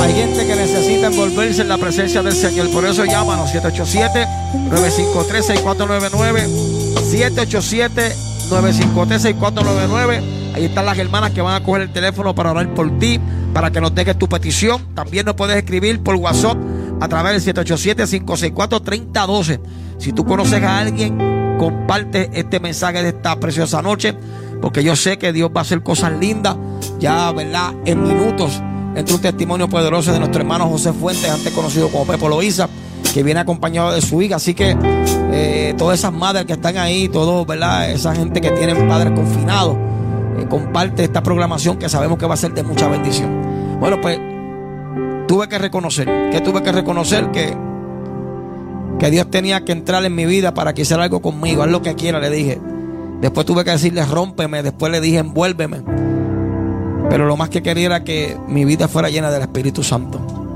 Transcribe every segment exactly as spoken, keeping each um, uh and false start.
Hay gente que necesita envolverse en la presencia del Señor. Por eso llámanos siete ocho siete, nueve cinco tres, seis cuatro nueve nueve, siete ocho siete, nueve cinco tres, seis cuatro nueve nueve. Ahí están las hermanas que van a coger el teléfono para orar por ti, para que nos dejes tu petición. También nos puedes escribir por WhatsApp a través del siete ocho siete, cinco seis cuatro, tres cero uno dos. Si tú conoces a alguien, comparte este mensaje de esta preciosa noche, porque yo sé que Dios va a hacer cosas lindas. Ya, ¿verdad? En minutos entra un testimonio poderoso de nuestro hermano José Fuentes, antes conocido como Pepo Loíza, que viene acompañado de su hija. Así que eh, todas esas madres que están ahí, todos, ¿verdad? Esa gente que tienen padres confinados, eh, comparte esta programación que sabemos que va a ser de mucha bendición. Bueno, pues tuve que reconocer, que tuve que reconocer que, que Dios tenía que entrar en mi vida para que hiciera algo conmigo. Haz lo que quiera, le dije. Después tuve que decirle rómpeme, después le dije envuélveme. Pero lo más que quería era que mi vida fuera llena del Espíritu Santo.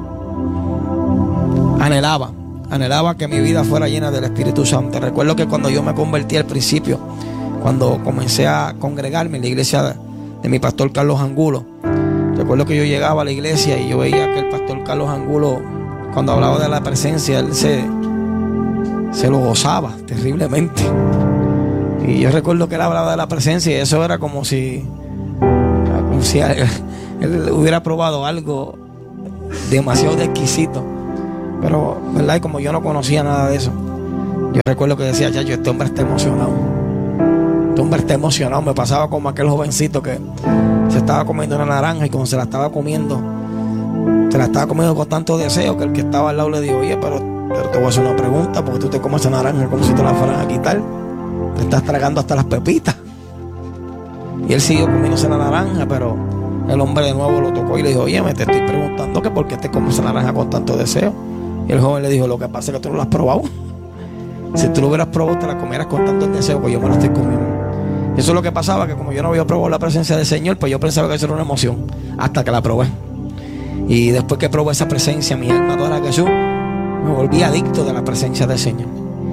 Anhelaba, anhelaba que mi vida fuera llena del Espíritu Santo. Recuerdo que cuando yo me convertí al principio, cuando comencé a congregarme en la iglesia de, de mi pastor Carlos Angulo, recuerdo que yo llegaba a la iglesia y yo veía que el pastor Carlos Angulo, cuando hablaba de la presencia, él se, se lo gozaba terriblemente. Y yo recuerdo que él hablaba de la presencia y eso era como si... como si él, él hubiera probado algo demasiado exquisito. Pero, ¿verdad? Y como yo no conocía nada de eso, yo recuerdo que decía, ya, yo, este hombre está emocionado. Este hombre está emocionado. Me pasaba como aquel jovencito que se estaba comiendo una naranja y cuando se la estaba comiendo, se la estaba comiendo con tanto deseo que el que estaba al lado le dijo, oye, pero, pero te voy a hacer una pregunta, porque tú te comes esa naranja como si te la fueran a quitar. Te estás tragando hasta las pepitas. Y él siguió comiéndose la naranja, pero el hombre de nuevo lo tocó y le dijo, oye, me te estoy preguntando que por qué te comes esa naranja con tanto deseo. Y el joven le dijo, lo que pasa es que tú no la has probado. Si tú lo hubieras probado, te la comieras con tanto deseo, pues yo me la estoy comiendo. Eso es lo que pasaba, que como yo no había probado la presencia del Señor, pues yo pensaba que eso era una emoción, hasta que la probé. Y después que probé esa presencia, mi alma adora a Jesús, me volví adicto de la presencia del Señor.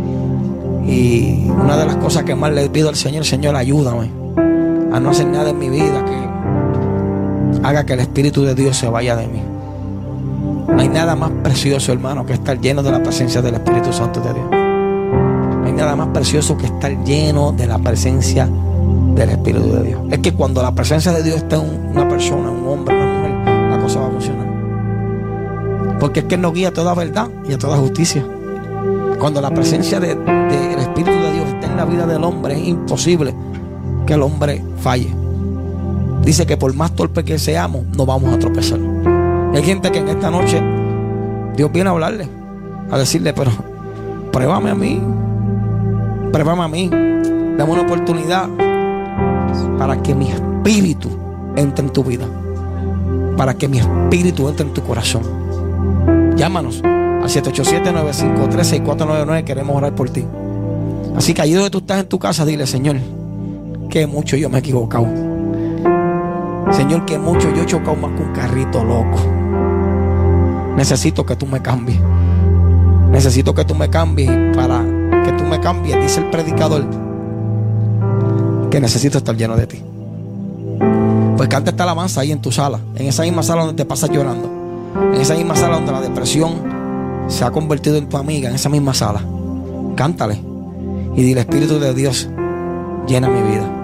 Y una de las cosas que más le pido al Señor, Señor, ayúdame a no hacer nada en mi vida que haga que el Espíritu de Dios se vaya de mí. No hay nada más precioso, hermano, que estar lleno de la presencia del Espíritu Santo de Dios. No hay nada más precioso que estar lleno de la presencia del Espíritu de Dios. Es que cuando la presencia de Dios está en una persona, un hombre, una mujer, la cosa va a funcionar. Porque es que Él nos guía a toda verdad y a toda justicia. Cuando la presencia de, de, del Espíritu de Dios está en la vida del hombre, es imposible que el hombre falle. Dice que por más torpe que seamos, no vamos a tropezar. Hay gente que en esta noche Dios viene a hablarle, a decirle, pero pruébame a mí, pruébame a mí, dame una oportunidad para que mi espíritu entre en tu vida, para que mi espíritu entre en tu corazón. Llámanos al siete ocho siete, nueve cinco tres, seis cuatro nueve nueve. Queremos orar por ti. Así que allí donde tú estás en tu casa, dile, Señor, que mucho yo me he equivocado. Señor, que mucho yo he chocado más que un carrito loco. Necesito que tú me cambies. Necesito que tú me cambies. Y para que tú me cambies, dice el predicador, que necesito estar lleno de ti. Pues canta esta alabanza ahí en tu sala, en esa misma sala donde te pasas llorando, en esa misma sala donde la depresión se ha convertido en tu amiga, en esa misma sala. Cántale y dile, Espíritu de Dios, llena mi vida.